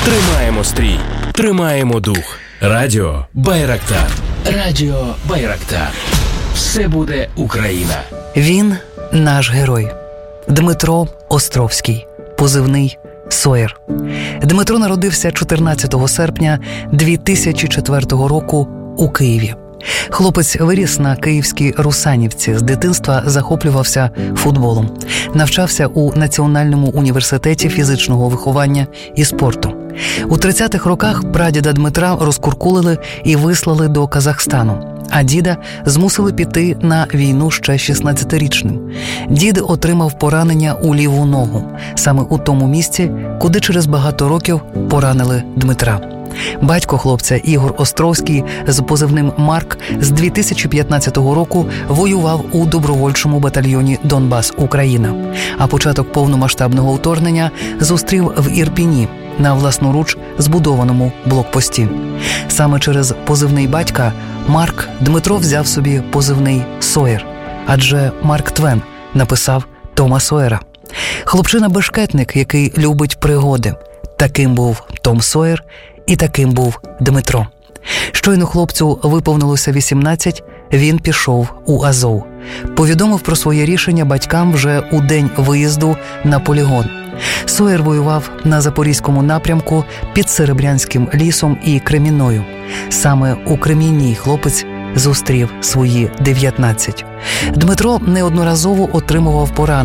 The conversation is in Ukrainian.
Тримаємо стрій, тримаємо дух. Радіо Байрактар. Радіо Байрактар. Все буде Україна. Він наш герой. Дмитро Островський. Позивний Соєр. Дмитро народився 14 серпня 2004 року у Києві. Хлопець виріс на київській Русанівці, з дитинства захоплювався футболом. Навчався у Національному університеті фізичного виховання і спорту. У 30-х роках прадіда Дмитра розкуркулили і вислали до Казахстану, а діда змусили піти на війну ще 16-річним. Дід отримав поранення у ліву ногу, саме у тому місці, куди через багато років поранили Дмитра. Батько хлопця Ігор Островський з позивним Марк з 2015 року воював у добровольчому батальйоні «Донбас, Україна», а початок повномасштабного вторгнення зустрів в Ірпіні на власноруч збудованому блокпості. Саме через позивний батька Марк Дмитро взяв собі позивний Соєр, адже Марк Твен написав Тома Сойера. Хлопчина-бешкетник, який любить пригоди. Таким був Том Сойер і таким був Дмитро. Щойно хлопцю виповнилося 18, він пішов у Азов. Повідомив про своє рішення батькам вже у день виїзду на полігон. Соєр воював на Запорізькому напрямку під Серебрянським лісом і Кремінною. Саме у Кремінній хлопець зустрів свої 19. Дмитро неодноразово отримував поранення